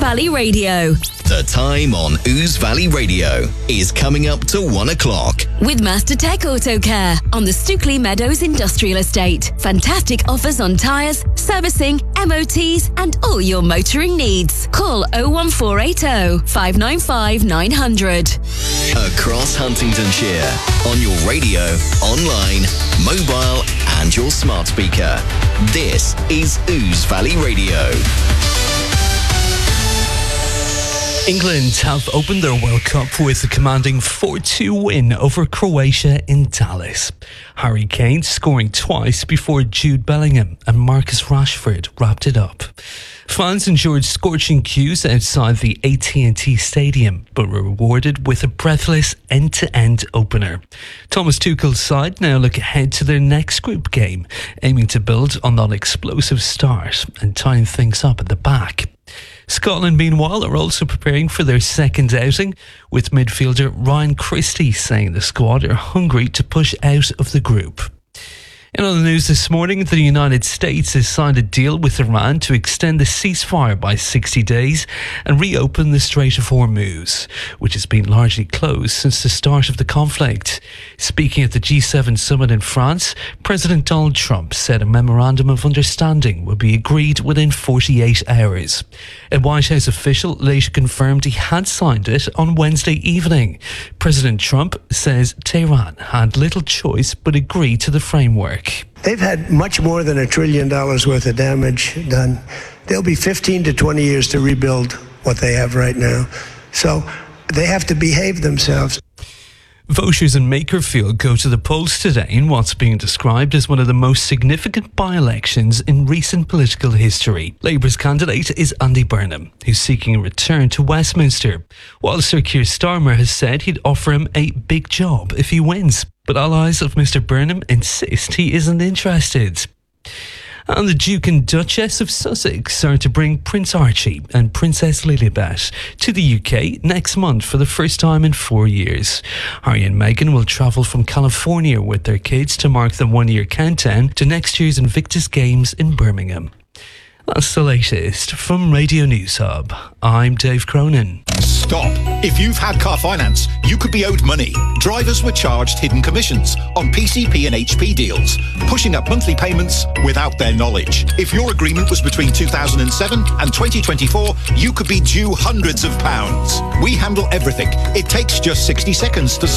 Valley Radio. The time on Ooze Valley Radio is coming up to 1 o'clock. With Master Tech Auto Care on the Stookley Meadows Industrial Estate. Fantastic offers on tyres, servicing, MOTs and all your motoring needs. Call 01480 595 900. Across Huntingdonshire, on your radio, online, mobile and your smart speaker. This is Ooze Valley Radio. England have opened their World Cup with a commanding 4-2 win over Croatia in Dallas. Harry Kane scoring twice before Jude Bellingham and Marcus Rashford wrapped it up. Fans endured scorching queues outside the AT&T Stadium, but were rewarded with a breathless end-to-end opener. Thomas Tuchel's side now look ahead to their next group game, aiming to build on that explosive start and tying things up at the back. Scotland, meanwhile, are also preparing for their second outing, with midfielder Ryan Christie saying the squad are hungry to push out of the group. In other news this morning, the United States has signed a deal with Iran to extend the ceasefire by 60 days and reopen the Strait of Hormuz, which has been largely closed since the start of the conflict. Speaking at the G7 summit in France, President Donald Trump said a memorandum of understanding will be agreed within 48 hours. A White House official later confirmed he had signed it on Wednesday evening. President Trump says Tehran had little choice but agreed to the framework. They've had much more than $1 trillion worth of damage done. There'll be 15 to 20 years to rebuild what they have right now. So they have to behave themselves. Voters in Makerfield go to the polls today in what's being described as one of the most significant by-elections in recent political history. Labour's candidate is Andy Burnham, who's seeking a return to Westminster, while Sir Keir Starmer has said he'd offer him a big job if he wins. But allies of Mr Burnham insist he isn't interested. And the Duke and Duchess of Sussex are to bring Prince Archie and Princess Lilibet to the UK next month for the first time in 4 years. Harry and Meghan will travel from California with their kids to mark the 1-year countdown to next year's Invictus Games in Birmingham. That's the latest from Radio News Hub. I'm Dave Cronin. Stop. If you've had car finance, you could be owed money. Drivers were charged hidden commissions on PCP and HP deals, pushing up monthly payments without their knowledge. If your agreement was between 2007 and 2024, you could be due hundreds of pounds. We handle everything. It takes just 60 seconds to